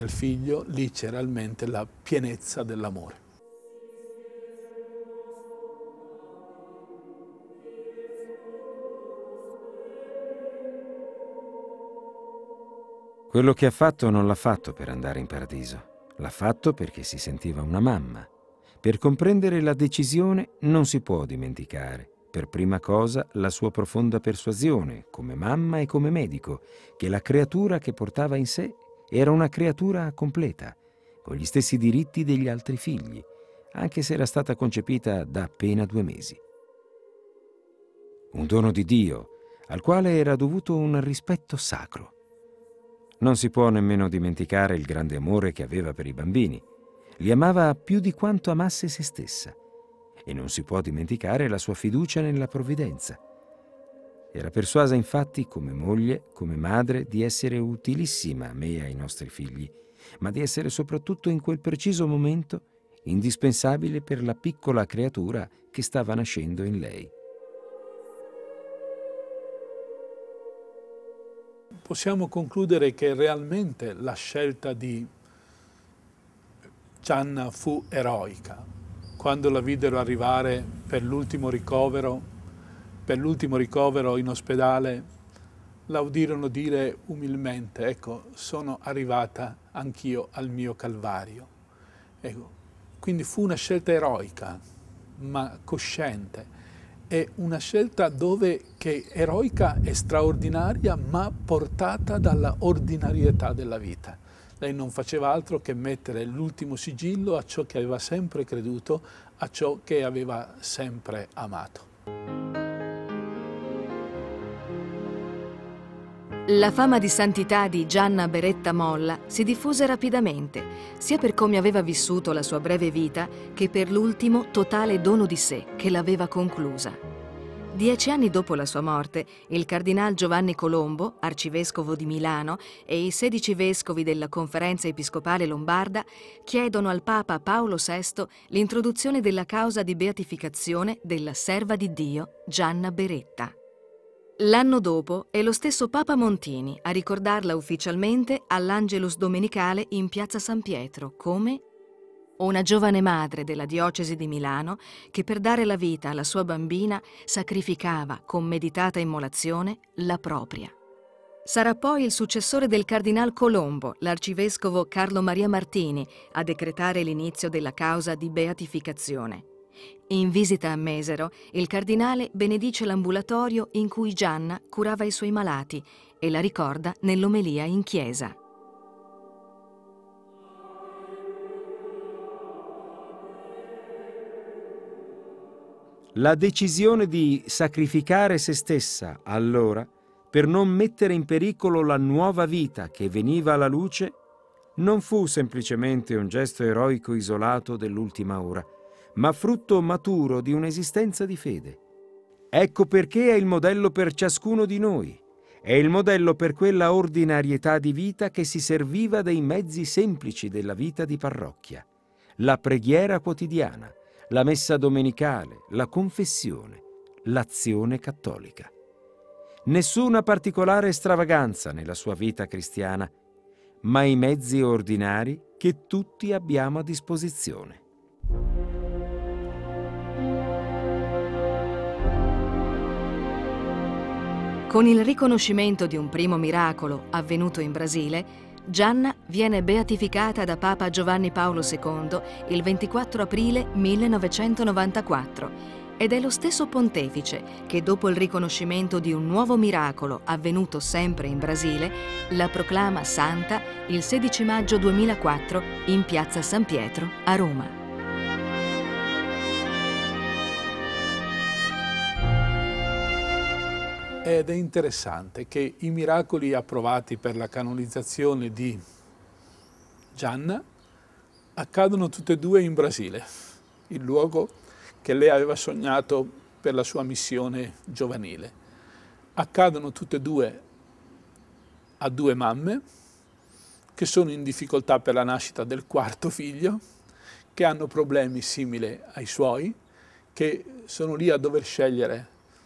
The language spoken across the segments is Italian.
Il figlio, lì c'è realmente la pienezza dell'amore. Quello che ha fatto non l'ha fatto per andare in paradiso, l'ha fatto perché si sentiva una mamma. Per comprendere la decisione non si può dimenticare, per prima cosa, la sua profonda persuasione, come mamma e come medico, che la creatura che portava in sé era una creatura completa, con gli stessi diritti degli altri figli, anche se era stata concepita da appena 2 mesi. Un dono di Dio, al quale era dovuto un rispetto sacro. Non si può nemmeno dimenticare il grande amore che aveva per i bambini. Li amava più di quanto amasse se stessa. E non si può dimenticare la sua fiducia nella provvidenza. Era persuasa infatti, come moglie, come madre, di essere utilissima a me e ai nostri figli, ma di essere soprattutto in quel preciso momento indispensabile per la piccola creatura che stava nascendo in lei. Possiamo concludere che realmente la scelta di Gianna fu eroica. Quando la videro arrivare per l'ultimo ricovero in ospedale, la udirono dire umilmente: ecco, sono arrivata anch'io al mio Calvario. Ecco, quindi fu una scelta eroica, ma cosciente. È una scelta che eroica e straordinaria, ma portata dalla ordinarietà della vita. Lei non faceva altro che mettere l'ultimo sigillo a ciò che aveva sempre creduto, a ciò che aveva sempre amato. La fama di santità di Gianna Beretta Molla si diffuse rapidamente, sia per come aveva vissuto la sua breve vita, che per l'ultimo totale dono di sé che l'aveva conclusa. 10 anni dopo la sua morte, il cardinal Giovanni Colombo, arcivescovo di Milano, e i 16 vescovi della Conferenza Episcopale Lombarda chiedono al Papa Paolo VI l'introduzione della causa di beatificazione della serva di Dio Gianna Beretta. L'anno dopo è lo stesso Papa Montini a ricordarla ufficialmente all'Angelus domenicale in Piazza San Pietro come una giovane madre della diocesi di Milano che per dare la vita alla sua bambina sacrificava con meditata immolazione la propria. Sarà poi il successore del cardinal Colombo, l'arcivescovo Carlo Maria Martini, a decretare l'inizio della causa di beatificazione. In visita a Mesero, il cardinale benedice l'ambulatorio in cui Gianna curava i suoi malati e la ricorda nell'omelia in chiesa. La decisione di sacrificare se stessa, allora, per non mettere in pericolo la nuova vita che veniva alla luce, non fu semplicemente un gesto eroico isolato dell'ultima ora, ma frutto maturo di un'esistenza di fede. Ecco perché è il modello per ciascuno di noi. È il modello per quella ordinarietà di vita che si serviva dei mezzi semplici della vita di parrocchia. La preghiera quotidiana, la messa domenicale, la confessione, l'azione cattolica. Nessuna particolare stravaganza nella sua vita cristiana, ma i mezzi ordinari che tutti abbiamo a disposizione. Con il riconoscimento di un primo miracolo avvenuto in Brasile, Gianna viene beatificata da Papa Giovanni Paolo II il 24 aprile 1994 ed è lo stesso pontefice che, dopo il riconoscimento di un nuovo miracolo avvenuto sempre in Brasile, la proclama santa il 16 maggio 2004 in Piazza San Pietro a Roma. Ed è interessante che i miracoli approvati per la canonizzazione di Gianna accadono tutti e due in Brasile, il luogo che lei aveva sognato per la sua missione giovanile. Accadono tutte e due a 2 mamme che sono in difficoltà per la nascita del 4º figlio, che hanno problemi simili ai suoi, che sono lì a dover scegliere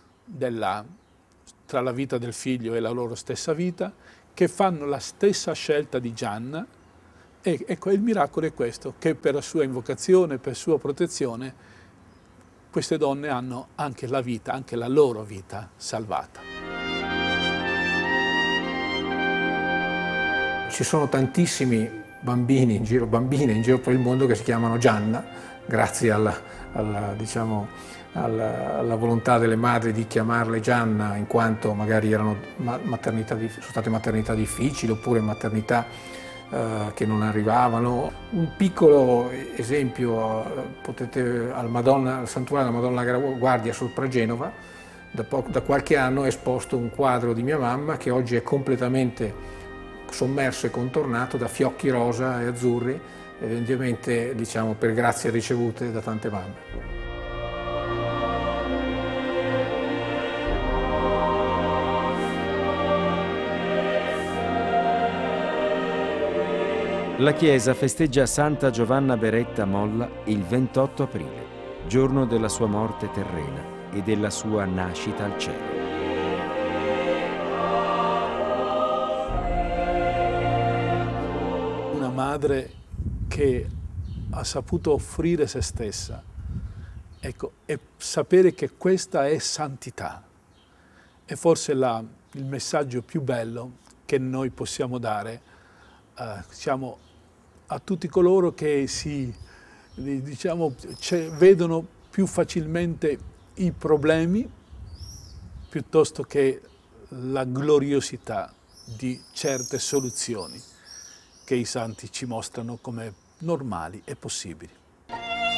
tra la vita del figlio e la loro stessa vita, che fanno la stessa scelta di Gianna, E ecco, il miracolo è questo, che per la sua invocazione, per sua protezione, queste donne hanno anche la vita, anche la loro vita salvata. Ci sono tantissimi bambine in giro per il mondo che si chiamano Gianna, grazie diciamo, alla volontà delle madri di chiamarle Gianna, in quanto magari erano sono state maternità difficili oppure maternità che non arrivavano. Un piccolo esempio, potete al santuario della Madonna della Guardia sopra Genova, da qualche anno è esposto un quadro di mia mamma che oggi è completamente sommerso e contornato da fiocchi rosa e azzurri, evidentemente diciamo per grazie ricevute da tante mamme. La Chiesa festeggia Santa Giovanna Beretta Molla il 28 aprile, giorno della sua morte terrena e della sua nascita al cielo. Una madre che ha saputo offrire se stessa, ecco, e sapere che questa è santità. È forse il messaggio più bello che noi possiamo dare diciamo, a tutti coloro che vedono più facilmente i problemi piuttosto che la gloriosità di certe soluzioni che i santi ci mostrano come normali e possibili.